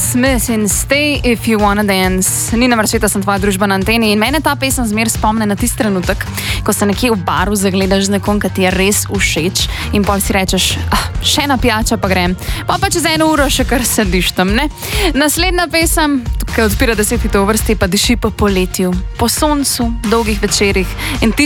Smith in Stay If You Wanna Dance. Nina Marčeta, sem tvoja družba na anteni in mene ta pesem zmer spomne na tisti trenutek, ko se nekje v baru zagledaš z nekom, ki ti je res všeč in pol si rečeš, še ena pijača pa grem. Pa čez 1 uro še kar sediš tam, ne? Naslednja pesem, ki odpira 10 hitov v vrsti, pa diši po poletju, po soncu, dolgih večerih in